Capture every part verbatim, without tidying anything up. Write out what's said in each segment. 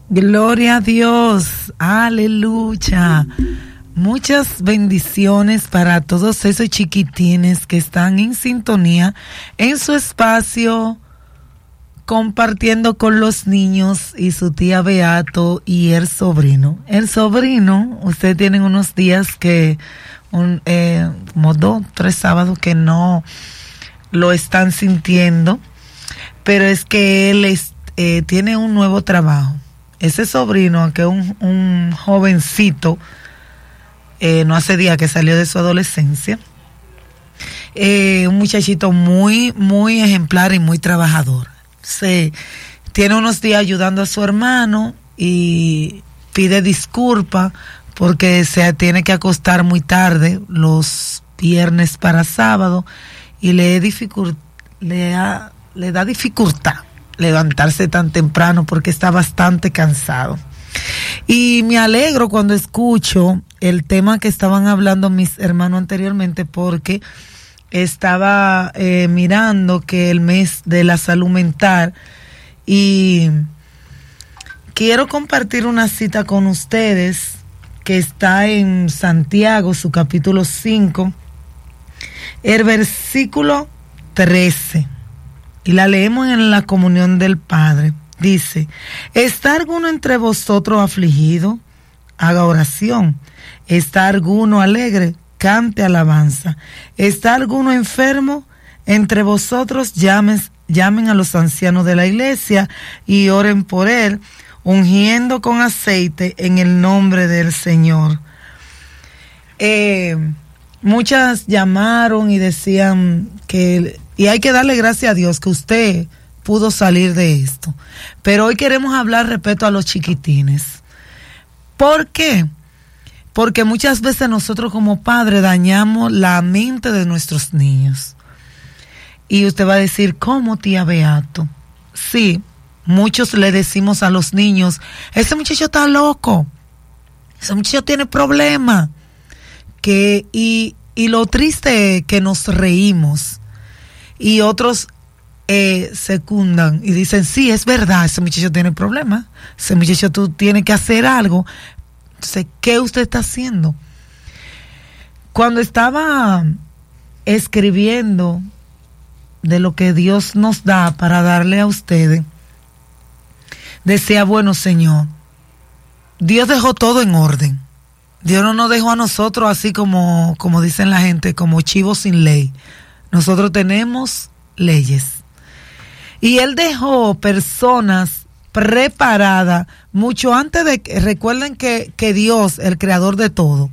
Gloria a Dios, aleluya. Muchas bendiciones para todos esos chiquitines que están en sintonía en su espacio, compartiendo con los niños y su tía Beato y el sobrino. El sobrino, ustedes tienen unos días que, un, eh, como dos, tres sábados que no lo están sintiendo, pero es que él es, eh, tiene un nuevo trabajo. Ese sobrino, aunque es un, un jovencito, eh, no hace días que salió de su adolescencia, eh, un muchachito muy, muy ejemplar y muy trabajador. Se tiene unos días ayudando a su hermano y pide disculpa porque se tiene que acostar muy tarde los viernes para sábado y le, dificult, le, ha, le da dificultad levantarse tan temprano porque está bastante cansado. Y me alegro cuando escucho el tema que estaban hablando mis hermanos anteriormente, porque estaba eh, mirando que el mes de la salud mental, y quiero compartir una cita con ustedes que está en Santiago, su capítulo cinco, el versículo trece. Y la leemos en la comunión del Padre. Dice: ¿está alguno entre vosotros afligido? Haga oración. ¿Está alguno alegre? Cante alabanza. ¿Está alguno enfermo? Entre vosotros llamen, llamen a los ancianos de la iglesia y oren por él, ungiendo con aceite en el nombre del Señor. Eh, muchas llamaron y decían que... Y hay que darle gracias a Dios que usted pudo salir de esto. Pero hoy queremos hablar respecto a los chiquitines. ¿Por qué? Porque muchas veces nosotros como padres dañamos la mente de nuestros niños. Y usted va a decir, ¿cómo, tía Beato? Sí, muchos le decimos a los niños, ese muchacho está loco, ese muchacho tiene problemas. Que, y, y lo triste es que nos reímos. Y otros eh, secundan y dicen, sí, es verdad, ese muchacho tiene problemas, ese muchacho tú tienes que hacer algo. Entonces, ¿qué usted está haciendo? Cuando estaba escribiendo de lo que Dios nos da para darle a ustedes, decía, bueno, Señor, Dios dejó todo en orden. Dios no nos dejó a nosotros así como, como dicen la gente, como chivos sin ley. Nosotros tenemos leyes. Y Él dejó personas preparadas mucho antes de que, recuerden que, que Dios, el creador de todo,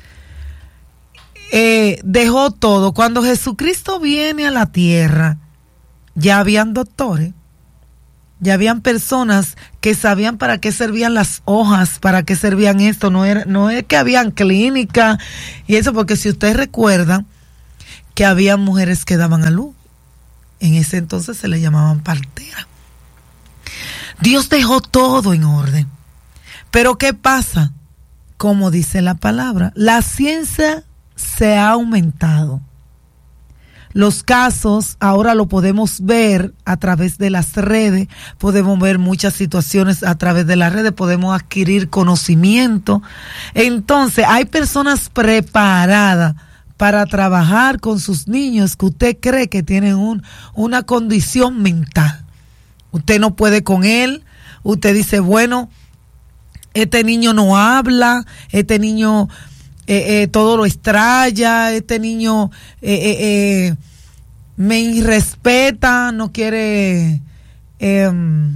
eh, dejó todo. Cuando Jesucristo viene a la tierra, ya habían doctores, ya habían personas que sabían para qué servían las hojas, para qué servían esto. No era, no es que habían clínica y eso, porque si ustedes recuerdan, que había mujeres que daban a luz. En ese entonces se le llamaban parteras. Dios dejó todo en orden. Pero ¿qué pasa? Como dice la palabra, la ciencia se ha aumentado. Los casos ahora lo podemos ver a través de las redes, podemos ver muchas situaciones a través de las redes, podemos adquirir conocimiento. Entonces, hay personas preparadas para trabajar con sus niños que usted cree que tienen un, una condición mental. Usted no puede con él, usted dice, bueno, este niño no habla, este niño eh, eh, todo lo extraña, este niño eh, eh, eh, me irrespeta, no quiere eh,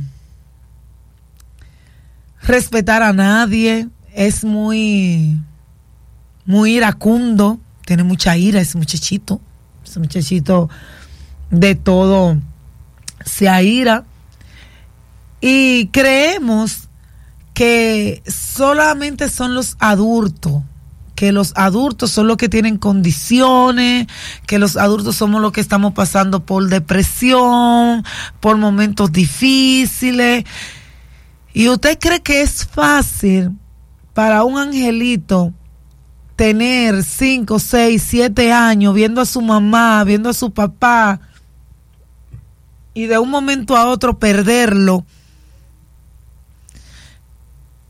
respetar a nadie, es muy, muy iracundo. Tiene mucha ira ese muchachito, ese muchachito de todo se aira. Y creemos que solamente son los adultos, que los adultos son los que tienen condiciones, que los adultos somos los que estamos pasando por depresión, por momentos difíciles. ¿Y usted cree que es fácil para un angelito tener cinco, seis, siete años viendo a su mamá, viendo a su papá y de un momento a otro perderlo?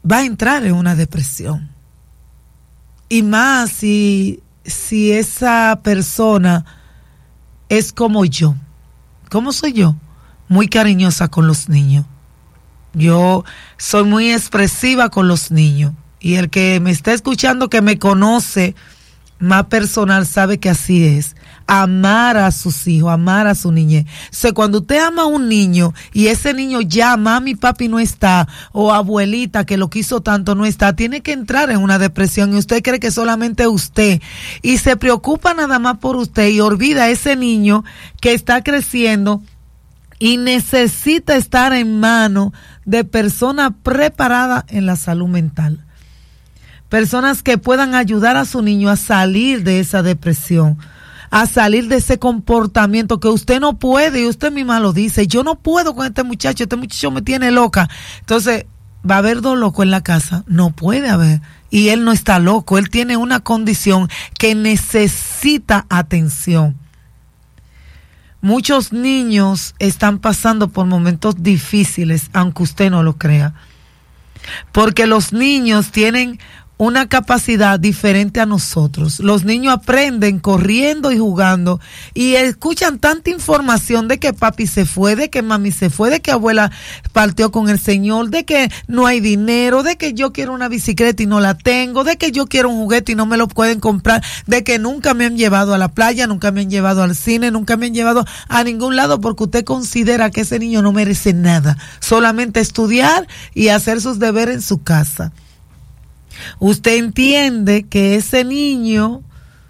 va a entrar en una depresión. Y más si, si esa persona es como yo. ¿Cómo soy yo? Muy cariñosa con los niños. Yo soy muy expresiva con los niños. Y el que me está escuchando, que me conoce más personal, sabe que así es. Amar a sus hijos, amar a su niñez. O sea, cuando usted ama a un niño y ese niño ya, mami, papi no está, o abuelita que lo quiso tanto no está, tiene que entrar en una depresión y usted cree que solamente usted. Y se preocupa nada más por usted y olvida a ese niño que está creciendo y necesita estar en manos de personas preparadas en la salud mental. Personas que puedan ayudar a su niño a salir de esa depresión, a salir de ese comportamiento que usted no puede, y usted misma lo dice, yo no puedo con este muchacho, este muchacho me tiene loca. Entonces, ¿va a haber dos locos en la casa? No puede haber. Y él no está loco, él tiene una condición que necesita atención. Muchos niños están pasando por momentos difíciles, aunque usted no lo crea. Porque los niños tienen una capacidad diferente a nosotros. Los niños aprenden corriendo y jugando y escuchan tanta información de que papi se fue, de que mami se fue, de que abuela partió con el Señor, de que no hay dinero, de que yo quiero una bicicleta y no la tengo, de que yo quiero un juguete y no me lo pueden comprar, de que nunca me han llevado a la playa, nunca me han llevado al cine, nunca me han llevado a ningún lado porque usted considera que ese niño no merece nada, solamente estudiar y hacer sus deberes en su casa. Usted entiende que ese niño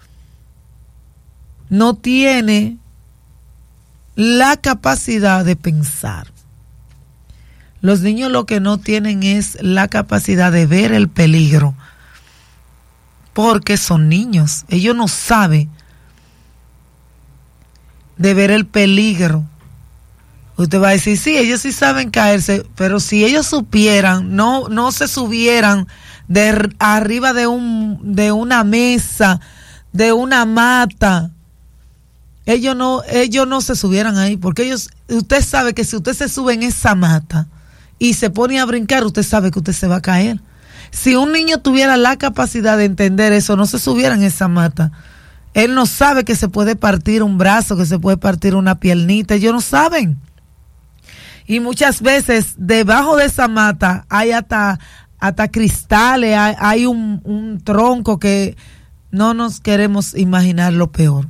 no tiene la capacidad de pensar. Los niños lo que no tienen es la capacidad de ver el peligro, porque son niños. Ellos no saben de ver el peligro. Usted va a decir, sí, ellos sí saben caerse, pero si ellos supieran, no, no se subieran de arriba de un de una mesa, de una mata, ellos no ellos no se subieran ahí, porque ellos, usted sabe que si usted se sube en esa mata y se pone a brincar, usted sabe que usted se va a caer. Si un niño tuviera la capacidad de entender eso, no se subiera en esa mata. Él no sabe que se puede partir un brazo, que se puede partir una piernita, ellos no saben. Y muchas veces debajo de esa mata hay hasta hasta cristales, hay, hay un, un tronco que no nos queremos imaginar lo peor.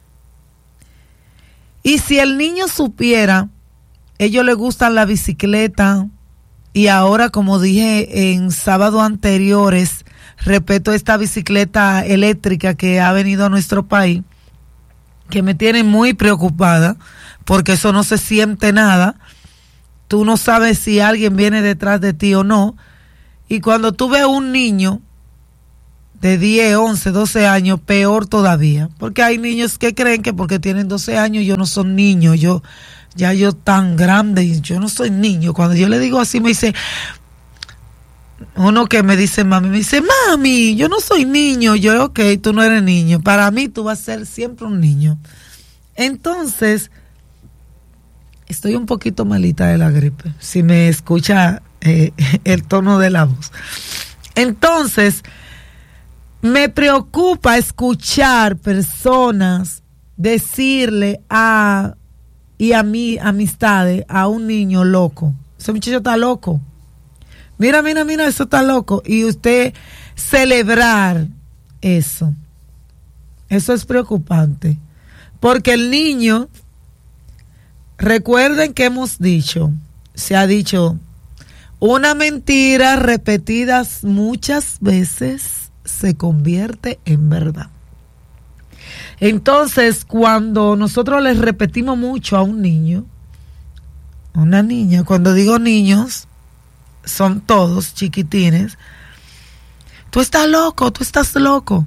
Y si el niño supiera, ellos les gustan la bicicleta, y ahora, como dije en sábados anteriores, respeto esta bicicleta eléctrica que ha venido a nuestro país, que me tiene muy preocupada, porque eso no se siente nada. Tú no sabes si alguien viene detrás de ti o no. Y cuando tú ves un niño de diez, once, doce años, peor todavía. Porque hay niños que creen que porque tienen doce años yo no son niños. Yo, ya yo tan grande y yo no soy niño. Cuando yo le digo así me dice, uno que me dice mami, me dice, mami, yo no soy niño. Yo, ok, tú no eres niño. Para mí tú vas a ser siempre un niño. Entonces, estoy un poquito malita de la gripe. Si me escucha eh, el tono de la voz. Entonces, me preocupa escuchar personas decirle a y a mí amistades a un niño loco. Ese muchacho está loco. Mira, mira, mira, eso está loco. Y usted celebrar eso. Eso es preocupante. Porque el niño, recuerden que hemos dicho, se ha dicho, una mentira repetidas muchas veces se convierte en verdad. Entonces, cuando nosotros les repetimos mucho a un niño, a una niña, cuando digo niños, son todos chiquitines, tú estás loco, tú estás loco.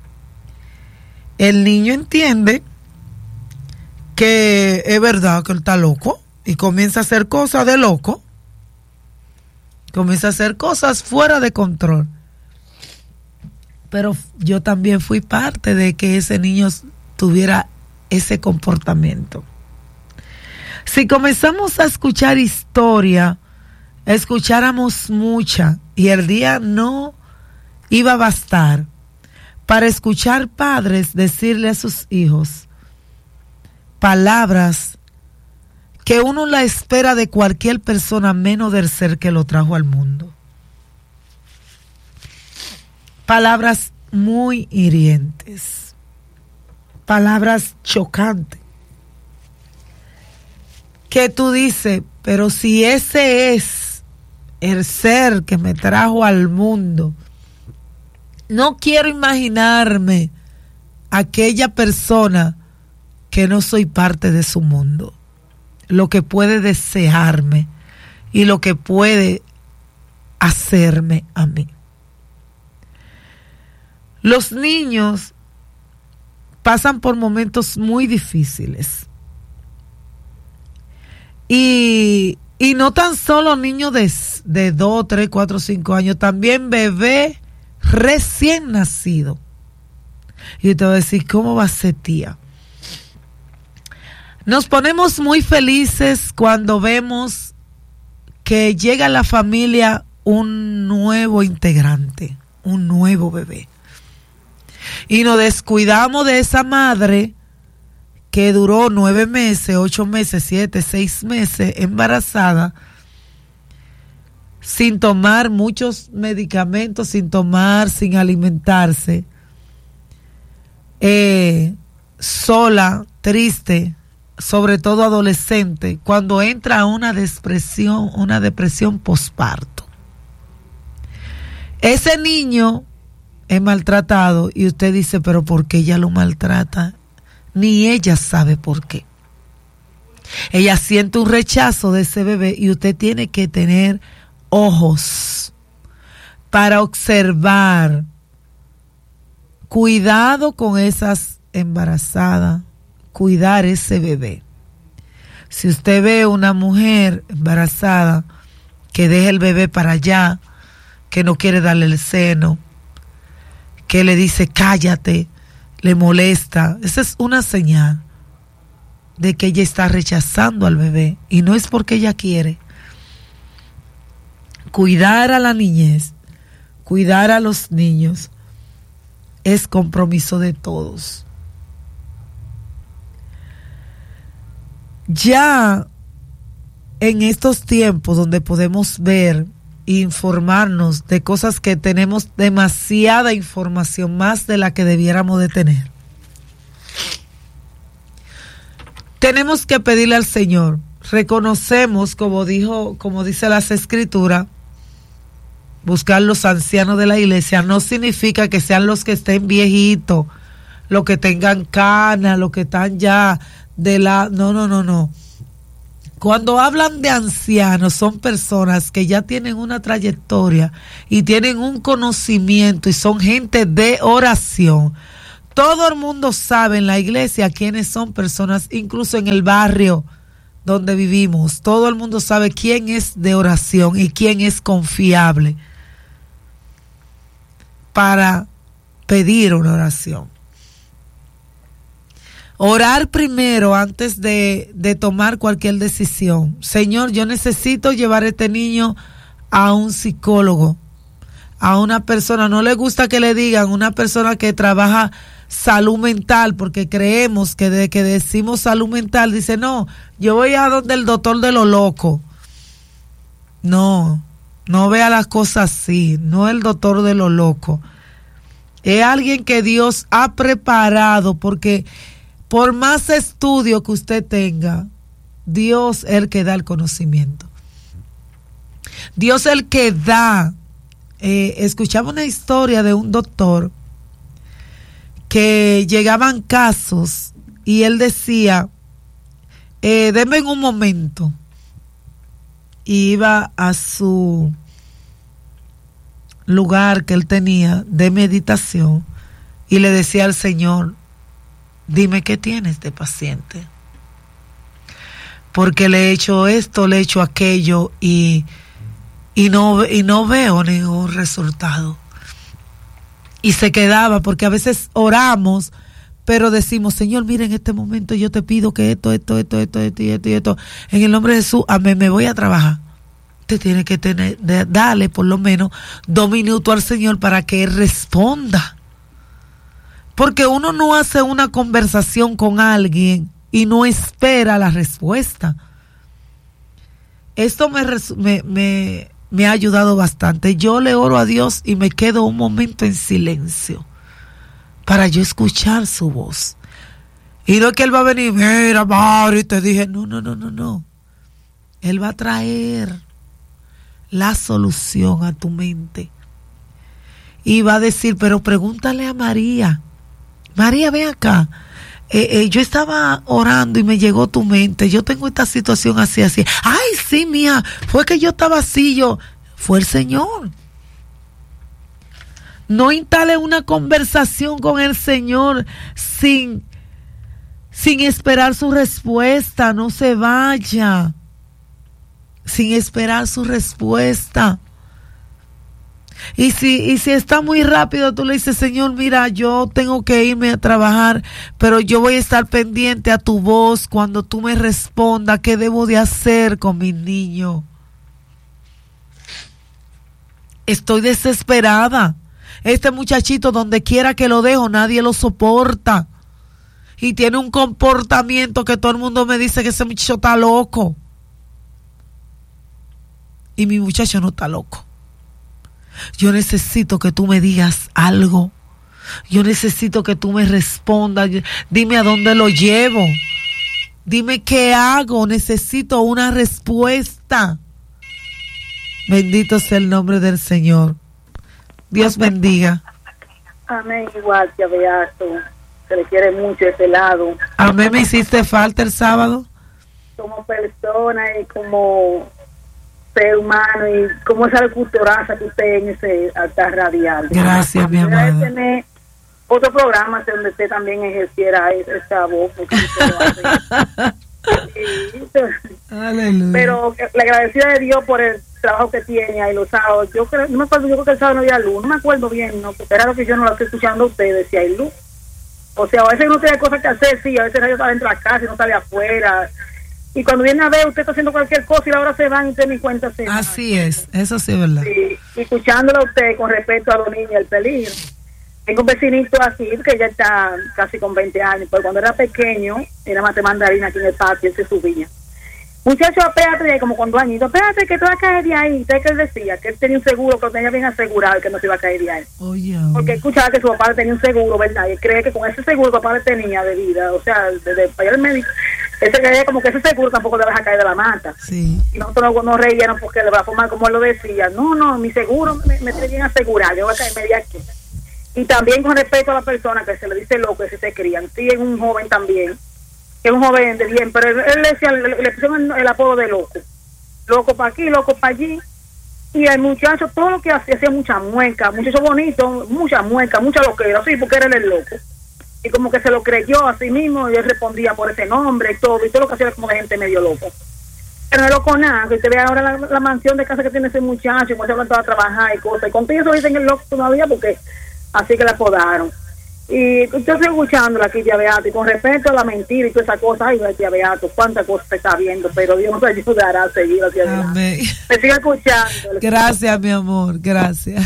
El niño entiende que es verdad que él está loco y comienza a hacer cosas de loco. Comienza a hacer cosas fuera de control. Pero yo también fui parte de que ese niño tuviera ese comportamiento. Si comenzamos a escuchar historia, escucháramos mucha, y el día no iba a bastar para escuchar padres decirle a sus hijos palabras que uno la espera de cualquier persona menos del ser que lo trajo al mundo. Palabras muy hirientes, palabras chocantes, que tú dices, pero si ese es el ser que me trajo al mundo, no quiero imaginarme aquella persona que no soy parte de su mundo, lo que puede desearme y lo que puede hacerme a mí. Los niños pasan por momentos muy difíciles. Y, y no tan solo niños de, de dos, tres, cuatro, cinco años, también bebé recién nacido. Y te voy a decir, ¿cómo va a ser, tía? Nos ponemos muy felices cuando vemos que llega a la familia un nuevo integrante, un nuevo bebé. Y nos descuidamos de esa madre que duró nueve meses, ocho meses, siete, seis meses embarazada, sin tomar muchos medicamentos, sin tomar, sin alimentarse, eh, sola, triste, sobre todo adolescente, cuando entra a una depresión, una depresión posparto. Ese niño es maltratado y usted dice, pero ¿por qué ella lo maltrata? Ni ella sabe por qué. Ella siente un rechazo de ese bebé y usted tiene que tener ojos para observar. Cuidado con esas embarazadas, cuidar ese bebé. Si usted ve una mujer embarazada que deja el bebé para allá, que no quiere darle el seno, que le dice cállate, le molesta, esa es una señal de que ella está rechazando al bebé y no es porque ella quiere. Cuidar a la niñez, cuidar a los niños es compromiso de todos. Ya en estos tiempos donde podemos ver e informarnos de cosas que tenemos demasiada información, más de la que debiéramos de tener, tenemos que pedirle al Señor. Reconocemos, como dijo, como dice las Escrituras, buscar los ancianos de la iglesia no significa que sean los que estén viejitos, los que tengan canas, los que están ya de la... No, no, no, no. Cuando hablan de ancianos, son personas que ya tienen una trayectoria y tienen un conocimiento y son gente de oración. Todo el mundo sabe en la iglesia quiénes son personas, incluso en el barrio donde vivimos. Todo el mundo sabe quién es de oración y quién es confiable para pedir una oración. Orar primero antes de, de tomar cualquier decisión. Señor, yo necesito llevar a este niño a un psicólogo, a una persona, no le gusta que le digan, una persona que trabaja salud mental, porque creemos que de que decimos salud mental, dice, no, yo voy a donde el doctor de lo loco. No, no vea las cosas así, no el doctor de lo loco. Es alguien que Dios ha preparado, porque por más estudio que usted tenga, Dios es el que da el conocimiento. Dios es el que da. Eh, escuchaba una historia de un doctor que llegaban casos y él decía, eh, denme un momento. Y iba a su lugar que él tenía de meditación y le decía al Señor, dime qué tiene este paciente, porque le he hecho esto, le he hecho aquello y, y, no, y no veo ningún resultado. Y se quedaba, porque a veces oramos, pero decimos, Señor, mira, en este momento yo te pido que esto, esto, esto, esto, esto y esto, y esto, en el nombre de Jesús, amén, me voy a trabajar. te tiene que tener, de, darle por lo menos dos minutos al Señor para que Él responda. Porque uno no hace una conversación con alguien y no espera la respuesta. Esto me, me, me, me ha ayudado bastante. Yo le oro a Dios y me quedo un momento en silencio para yo escuchar su voz. Y no es que Él va a venir, mira, Mari, te dije, no, no, no, no, no. Él va a traer la solución a tu mente. Y va a decir, pero pregúntale a María. María, ven acá. Eh, eh, yo estaba orando y me llegó tu mente. Yo tengo esta situación así, así. Ay, sí, mía. Fue que yo estaba así, yo. Fue el Señor. No instale una conversación con el Señor sin, sin esperar su respuesta. No se vaya sin esperar su respuesta. Y si, y si está muy rápido, tú le dices, Señor, mira, yo tengo que irme a trabajar, pero yo voy a estar pendiente a tu voz cuando tú me respondas qué debo de hacer con mi niño. Estoy desesperada. Este muchachito, donde quiera que lo dejo, nadie lo soporta. Y tiene un comportamiento que todo el mundo me dice que ese muchacho está loco. Y mi muchacho no está loco. Yo necesito que tú me digas algo. Yo necesito que tú me respondas. Dime a dónde lo llevo. Dime qué hago. Necesito una respuesta. Bendito sea el nombre del Señor. Dios bendiga. Amén. Igual, ya Beato. Se le quiere mucho ese lado. Amén. Me hiciste falta el sábado. Como persona y como ser humano y como esa culturaza que usted en ese altar radial. Gracias, mi amada. Tener otro programa donde usted también ejerciera esa voz. Aleluya. Pero la agradecida de Dios por el trabajo que tiene ahí los sábados. Yo creo, no me acuerdo, yo creo que el sábado no había luz, no me acuerdo bien, no, porque era lo que yo no lo estoy escuchando a ustedes, si hay luz. O sea, a veces uno tiene cosas que hacer, sí, a veces yo estaba dentro de la casa y no sale afuera. Y cuando viene a ver, usted está haciendo cualquier cosa y ahora se van y usted ni cuenta se van. Así es, eso sí es verdad. Sí, y escuchándolo a usted con respecto a los niños y el peligro. Tengo un vecinito así, que ya está casi con veinte años, pero cuando era pequeño, era más de mandarina aquí en el patio, él se subía. Muchacho, espérate, como con dos añitos, espérate que te vas a caer de ahí. ¿Usted qué él decía? Que él tenía un seguro, que lo tenía bien asegurado, que no se iba a caer de ahí. Oh, yeah. Porque escuchaba que su papá tenía un seguro, ¿verdad? Y él cree que con ese seguro que papá le tenía de vida, o sea, desde para ir al médico, él se creía como que ese seguro tampoco le vas a caer de la mata. Sí. Y nosotros no, no reíamos porque de la forma como él lo decía. No, no, mi seguro me, me tiene bien asegurado, yo voy a caerme de aquí. Y también con respecto a la persona que se le dice loco, que se crían. Sí, es un joven también, que es un joven de bien, pero él, él le decía, le, le pusieron el, el apodo de loco. Loco para aquí, loco para allí. Y el muchacho, todo lo que hacía, hacía mucha mueca, muchacho bonito, mucha mueca, mucha loquera, sí, porque era el loco. Y como que se lo creyó a sí mismo, y él respondía por ese nombre y todo, y todo lo que hacía era como de gente medio loco. Pero no es loco nada, que usted ve ahora la, la mansión de casa que tiene ese muchacho, y cuando se va a trabajar y cosas, y con todo eso dicen el loco todavía, porque así que la apodaron. Y yo estoy escuchándola aquí, tía Beato, y con respecto a la mentira y toda esa cosa, ay, tía Beato, cuántas cosas se está viendo, pero Dios nos ayudará a seguir, tía Beato. Amén. Me sigue escuchando. Gracias, mi amor, gracias.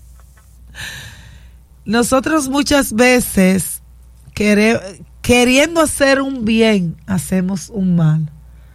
Nosotros muchas veces, quere, queriendo hacer un bien, hacemos un mal.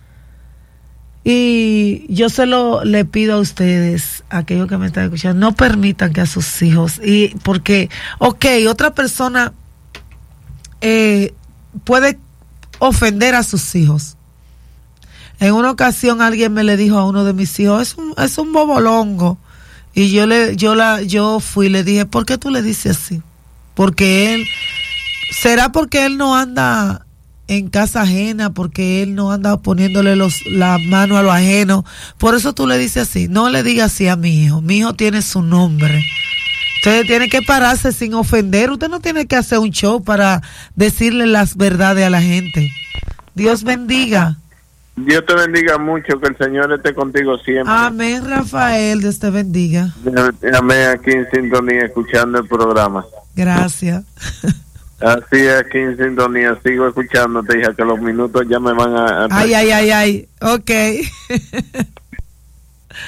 Y yo se lo le pido a ustedes, a aquellos que me están escuchando, no permitan que a sus hijos, y porque, ok, otra persona eh, puede ofender a sus hijos. En una ocasión alguien me le dijo a uno de mis hijos, es un, es un bobolongo, y yo le, yo la, yo fui y le dije, ¿por qué tú le dices así? Porque él, será porque él no anda en casa ajena, porque él no anda poniéndole los, la mano a lo ajeno, por eso tú le dices así. No le digas así a mi hijo, mi hijo tiene su nombre. Usted tiene que pararse sin ofender, usted no tiene que hacer un show para decirle las verdades a la gente. Dios bendiga. Dios te bendiga mucho, que el Señor esté contigo siempre. Amén, Rafael, Dios te bendiga. Amén, aquí en sintonía, escuchando el programa. Gracias. Así es, aquí en sintonía, sigo escuchándote, hija, que los minutos ya me van a... a ay, ay, ay, ay, ok.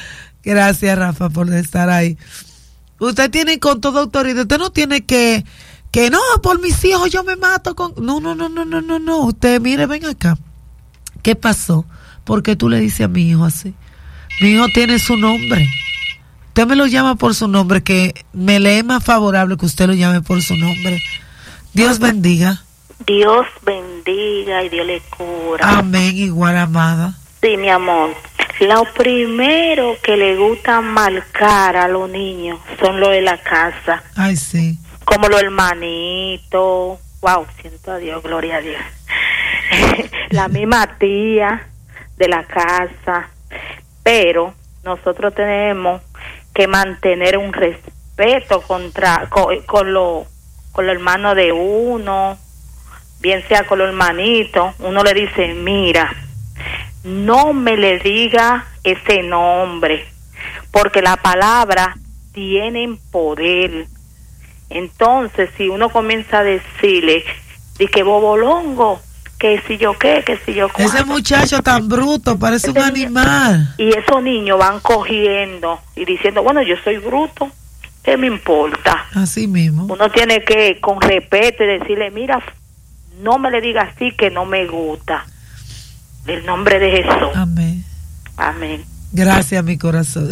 Gracias, Rafa, por estar ahí. Usted tiene con toda autoridad, usted no tiene que, que no, por mis hijos yo me mato con... No, no, no, no, no, no, no. Usted, mire, ven acá. ¿Qué pasó? ¿Por qué tú le dices a mi hijo así? Mi hijo tiene su nombre. Usted me lo llama por su nombre, que me le es más favorable que usted lo llame por su nombre. Dios bendiga. Dios bendiga y Dios le cura. Amén, igual, amada. Sí, mi amor. Lo primero que le gusta marcar a los niños son los de la casa. Ay, sí. Como los hermanitos. Wow, siento a Dios, gloria a Dios. La misma tía de la casa. Pero nosotros tenemos que mantener un respeto contra con, con los con los hermanos de uno, bien sea con los hermanitos. Uno le dice, mira, no me le diga ese nombre, porque la palabra tiene poder. Entonces, si uno comienza a decirle, de que bobolongo, que si yo qué, que si yo qué. Ese muchacho tan bruto, parece un animal. Y esos niños van cogiendo y diciendo, bueno, yo soy bruto, ¿qué me importa? Así mismo. Uno tiene que, con respeto, decirle, mira, no me le diga así, que no me gusta. En nombre de Jesús. Amén. Amén. Gracias, mi corazón.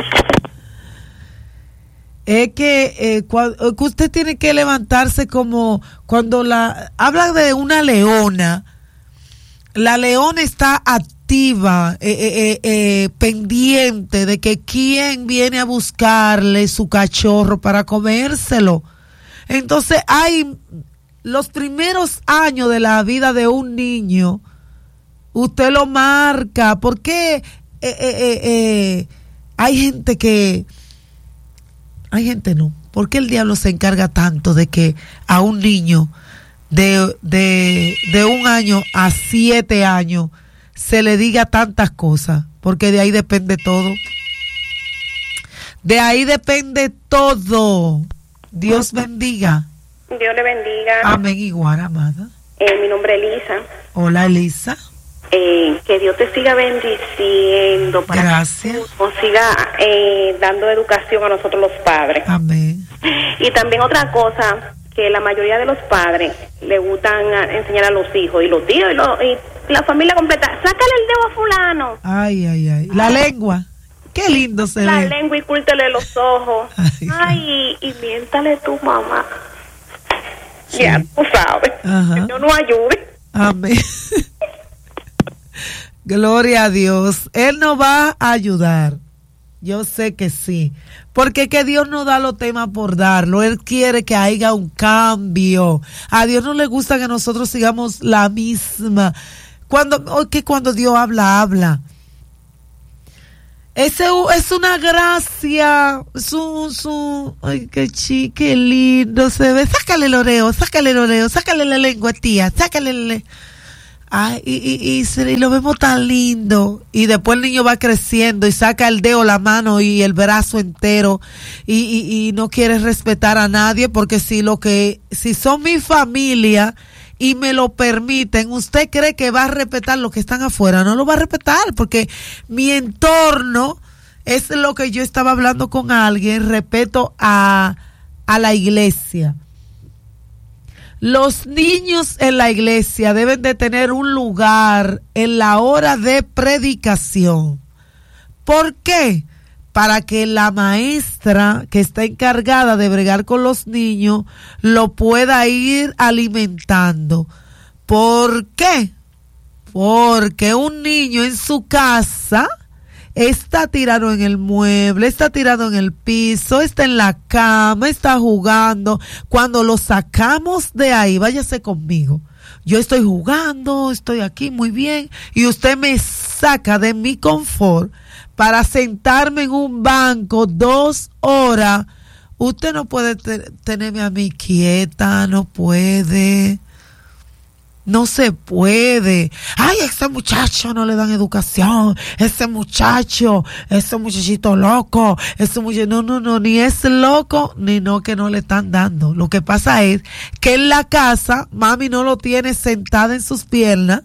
Es que, eh, cuando, que usted tiene que levantarse como cuando la habla de una leona. La leona está activa, eh, eh, eh, pendiente de que quién viene a buscarle su cachorro para comérselo. Entonces hay los primeros años de la vida de un niño, usted lo marca. ¿Por qué eh, eh, eh, eh, hay gente que... Hay gente no. ¿Por qué el diablo se encarga tanto de que a un niño de, de, de un año a siete años se le diga tantas cosas? Porque de ahí depende todo. De ahí depende todo. Dios bendiga. Dios le bendiga. Amén, igual, amada. Eh, mi nombre es Elisa. Hola, Elisa. Eh, que Dios te siga bendiciendo para Gracias. que nos siga eh, dando educación a nosotros los padres. Amén. Y también otra cosa, que la mayoría de los padres le gustan a enseñar a los hijos y los tíos y, los, y la familia completa, sácale el dedo a fulano. Ay, ay, ay. La lengua. Qué lindo se la ve. La lengua y cúrtele los ojos. Ay, ay y, y miéntale tu mamá. Sí. Ya, tú sabes. Ajá. Que Dios nos ayude. Amén. Gloria a Dios. Él nos va a ayudar. Yo sé que sí. Porque que Dios no da los temas por darlo. Él quiere que haya un cambio. A Dios no le gusta que nosotros sigamos la misma. Cuando, que cuando Dios habla, habla. Ese es una gracia. Es un, es un, ay, qué chi, qué lindo se ve. Sácale el oreo, sácale el oreo, sácale la lengua, tía, sácale el... Ay, y, y, y, se, y lo vemos tan lindo. Y después el niño va creciendo y saca el dedo, la mano y el brazo entero. Y, y, y no quiere respetar a nadie, porque si lo que, si son mi familia y me lo permiten, ¿usted cree que va a respetar lo que están afuera? No lo va a respetar, porque mi entorno es lo que yo estaba hablando con alguien, respeto a, a la iglesia. Los niños en la iglesia deben de tener un lugar en la hora de predicación. ¿Por qué? Para que la maestra que está encargada de bregar con los niños lo pueda ir alimentando. ¿Por qué? Porque un niño en su casa está tirado en el mueble, está tirado en el piso, está en la cama, está jugando. Cuando lo sacamos de ahí, váyase conmigo. Yo estoy jugando, estoy aquí muy bien, y usted me saca de mi confort para sentarme en un banco dos horas. Usted no puede te- tenerme a mí quieta, no puede. No se puede. Ay, ese muchacho no le dan educación. Ese muchacho, ese muchachito loco. Ese muchacho, no, no, no, ni es loco, ni no que no le están dando. Lo que pasa es que en la casa, mami no lo tiene sentada en sus piernas.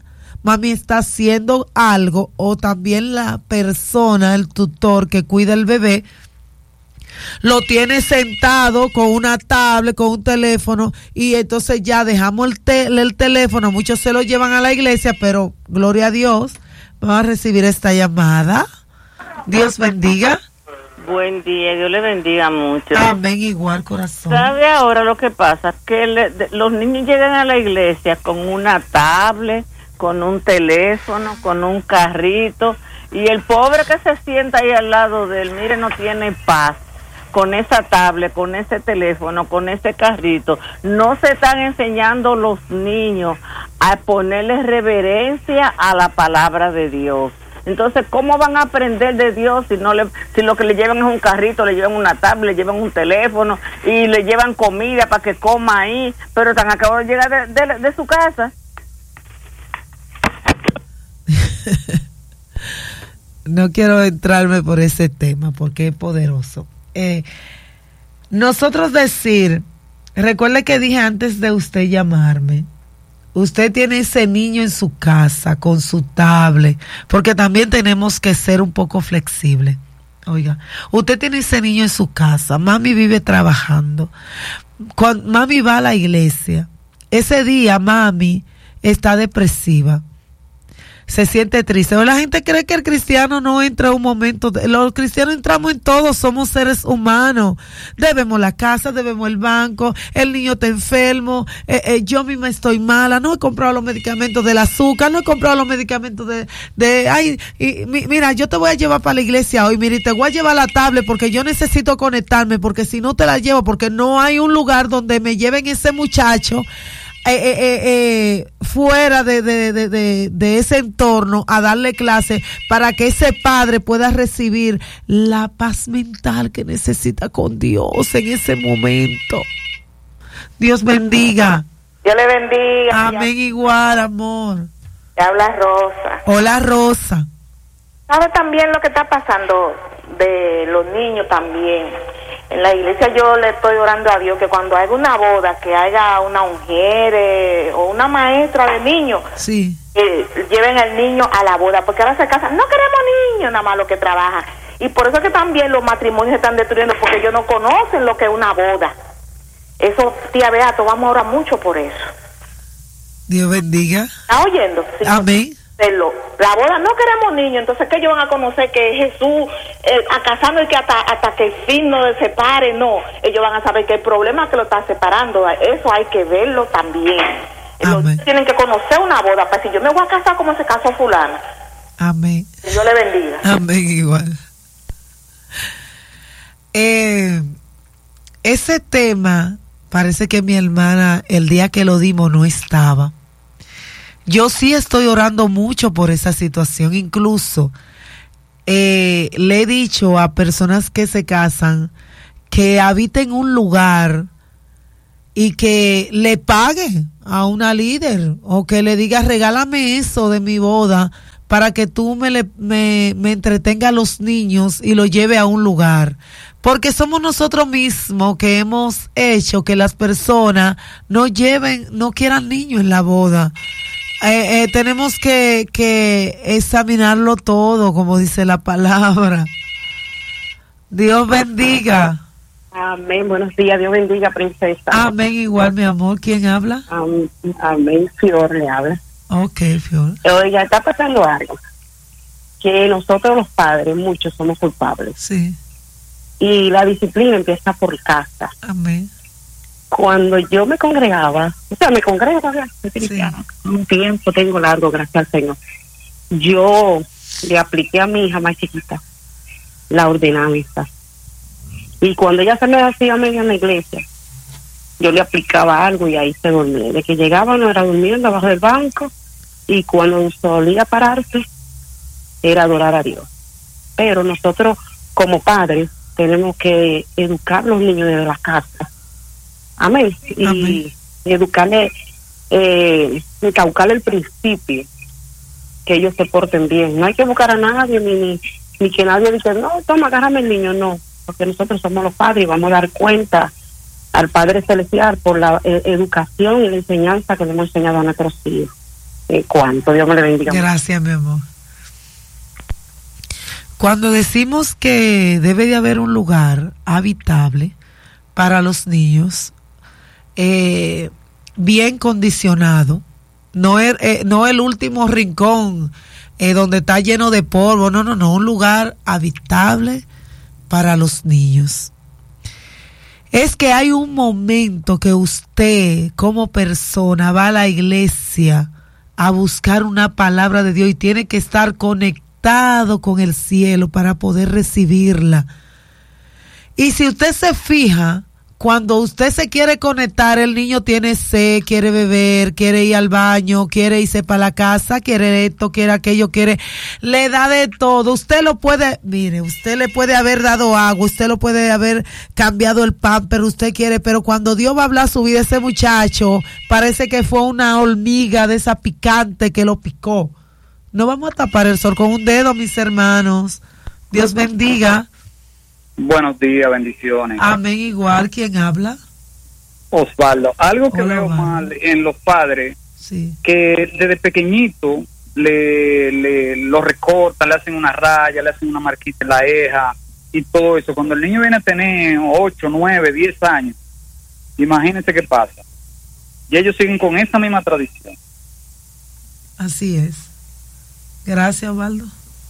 mami está haciendo algo, o también la persona, el tutor que cuida el bebé, lo tiene sentado con una tablet, con un teléfono, y entonces ya dejamos el, te- el teléfono, muchos se lo llevan a la iglesia, pero gloria a Dios, vamos a recibir esta llamada. Dios bendiga. Buen día, Dios le bendiga mucho. Amén, igual, corazón. ¿Sabe ahora lo que pasa? Que le, de, los niños llegan a la iglesia con una tablet, con un teléfono, con un carrito, y el pobre que se sienta ahí al lado de él, mire, no tiene paz. Con esa tablet, con ese teléfono, con ese carrito, no se están enseñando los niños a ponerle reverencia a la palabra de Dios. Entonces, ¿cómo van a aprender de Dios si no le, si lo que le llevan es un carrito, le llevan una tablet, le llevan un teléfono y le llevan comida para que coma ahí, pero tan acabado de llegar de, de, de su casa? No quiero entrarme por ese tema porque es poderoso. Eh, nosotros decir, recuerde que dije antes de usted llamarme, usted tiene ese niño en su casa con su tablet, porque también tenemos que ser un poco flexibles. Oiga, usted tiene ese niño en su casa, mami vive trabajando, cuando mami va a la iglesia, ese día mami está depresiva, se siente triste. O la gente cree que el cristiano no entra en un momento. De, los cristianos entramos en todo, somos seres humanos. Debemos la casa, debemos el banco, el niño está enfermo, eh, eh, yo misma estoy mala, no he comprado los medicamentos del azúcar, no he comprado los medicamentos de, de ay, y, mi, mira, yo te voy a llevar para la iglesia hoy, mira, y te voy a llevar la tablet porque yo necesito conectarme, porque si no te la llevo, porque no hay un lugar donde me lleven ese muchacho Eh, eh, eh, eh, fuera de, de, de, de, de ese entorno a darle clase para que ese padre pueda recibir la paz mental que necesita con Dios en ese momento. Dios bendiga. Dios le bendiga. Amén, igual, amor. Te habla Rosa. Hola, Rosa. ¿Sabe también lo que está pasando de los niños también? En la iglesia yo le estoy orando a Dios que cuando haya una boda, que haya una mujer o una maestra de niños, sí, que lleven al niño a la boda, porque ahora se casan, no queremos niños, nada más los que trabajan. Y por eso es que también los matrimonios se están destruyendo, porque ellos no conocen lo que es una boda. Eso, tía Beato, vamos a orar mucho por eso. Dios bendiga. ¿Está oyendo? Sí. Amén. La boda no queremos niños, entonces que ellos van a conocer que Jesús eh, a casarnos y que hasta, hasta que el fin no se separe, no, ellos van a saber que el problema es que lo está separando, eso hay que verlo también. Los tienen que conocer una boda para decir, yo me voy a casar como se casó fulana. Amén. Que Dios le bendiga. Amén, igual. Eh, ese tema, parece que mi hermana el día que lo dimos no estaba. Yo sí estoy orando mucho por esa situación, incluso eh, le he dicho a personas que se casan que habiten un lugar y que le paguen a una líder o que le diga regálame eso de mi boda para que tú me, le, me, me entretenga a los niños y lo lleve a un lugar. Porque somos nosotros mismos que hemos hecho que las personas no lleven, no quieran niños en la boda. Eh, eh, tenemos que, que examinarlo todo, como dice la palabra. Dios bendiga. Amén, buenos días, Dios bendiga, princesa. Amén, igual, mi amor. ¿Quién habla? Amén, amén. Fior le habla. Ok, Fior. Oiga, está pasando algo, que nosotros los padres, muchos somos culpables. Sí. Y la disciplina empieza por casa. Amén. Cuando yo me congregaba, o sea, me congrego todavía, sí. Un tiempo tengo largo, gracias al Señor. Yo le apliqué a mi hija más chiquita la ordenanza. Y cuando ella se me hacía media en la iglesia, yo le aplicaba algo y ahí se dormía. De que llegaba no era durmiendo abajo del banco, y cuando solía pararse era adorar a Dios. Pero nosotros como padres tenemos que educar a los niños desde la casa. Amén. Y, Amén. y educarle, eh, inculcarle el principio, que ellos se porten bien. No hay que buscar a nadie, ni, ni, ni que nadie diga, no, toma, agárrame el niño, no. Porque nosotros somos los padres y vamos a dar cuenta al Padre Celestial por la eh, educación y la enseñanza que le hemos enseñado a nuestros hijos. eh, cuánto. Dios me le bendiga. Gracias, mi amor. Cuando decimos que debe de haber un lugar habitable para los niños, eh, bien condicionado, no el, eh, no el último rincón eh, donde está lleno de polvo, no, no, no, un lugar habitable para los niños. Es que hay un momento que usted como persona va a la iglesia a buscar una palabra de Dios y tiene que estar conectado con el cielo para poder recibirla. Y si usted se fija, cuando usted se quiere conectar, el niño tiene sed, quiere beber, quiere ir al baño, quiere irse para la casa, quiere esto, quiere aquello, quiere, le da de todo. Usted lo puede, mire, usted le puede haber dado agua, usted lo puede haber cambiado el pan, pero usted quiere, pero cuando Dios va a hablar su vida, ese muchacho parece que fue una hormiga de esa picante que lo picó. No vamos a tapar el sol con un dedo, mis hermanos. Dios bendiga. Buenos días, bendiciones. Amén, igual. ¿Quién habla? Osvaldo. Algo que Hola, veo Osvaldo. mal en los padres, Sí. que desde pequeñito le, le lo recortan, le hacen una raya, le hacen una marquita en la ceja y todo eso. Cuando el niño viene a tener ocho, nueve, diez años, imagínense qué pasa. Y ellos siguen con esa misma tradición. Así es. Gracias, Osvaldo.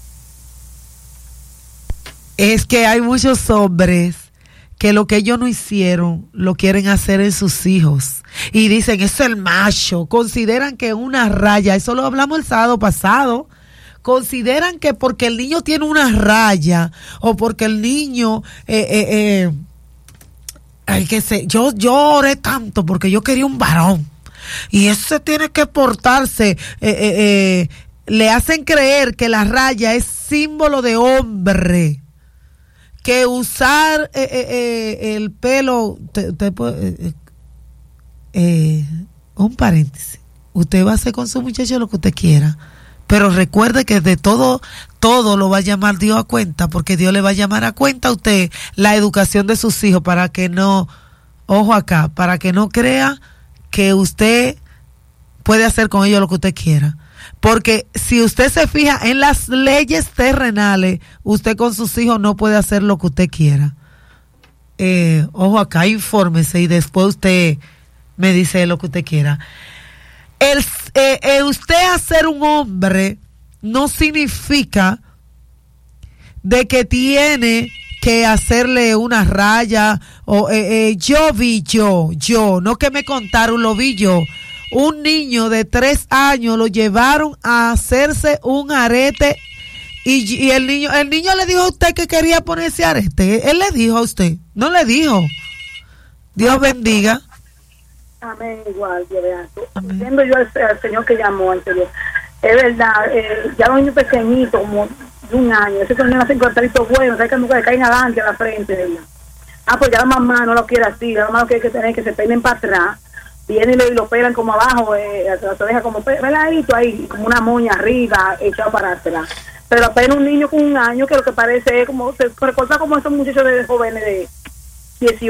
Es que hay muchos hombres que lo que ellos no hicieron lo quieren hacer en sus hijos y dicen, es el macho. Consideran que una raya, eso lo hablamos el sábado pasado, consideran que porque el niño tiene una raya o porque el niño eh, eh, eh, ay, que sé, yo, yo oré tanto porque yo quería un varón y ese tiene que portarse, eh, eh, eh, le hacen creer que la raya es símbolo de hombre, que usar eh, eh, eh, el pelo, te, te, eh, eh, un paréntesis, usted va a hacer con su muchacho lo que usted quiera, pero recuerde que de todo, todo lo va a llamar Dios a cuenta, porque Dios le va a llamar a cuenta a usted la educación de sus hijos, para que no, ojo acá, para que no crea que usted puede hacer con ellos lo que usted quiera. Porque si usted se fija en las leyes terrenales, usted con sus hijos no puede hacer lo que usted quiera. Eh, ojo acá, infórmese y después usted me dice lo que usted quiera. El, eh, eh, usted hacer un hombre no significa de que tiene que hacerle una raya o eh, eh, yo vi yo, yo, no que me contaron, lo vi yo. Un niño de tres años lo llevaron a hacerse un arete y, y el niño el niño le dijo a usted que quería ponerse arete. Él le dijo a usted, no le dijo. Dios bendiga. Amén, igual, Dios bendiga. Viendo yo al, al señor que llamó anterior, es verdad, eh, ya los niños pequeñitos, como de un año, ese niño hace cortaditos buenos, ¿sabes que nunca le caen adelante a la frente de ella? Ah, pues ya la mamá no lo quiere así, la mamá lo quiere que tener que se peinen para atrás. Vienen y lo, y lo pelan como abajo, eh, se deja como peladito ahí, como una moña arriba, echado para atrás. Pero apenas un niño con un año que lo que parece es como, se recorta como esos muchachos de jóvenes de dieciocho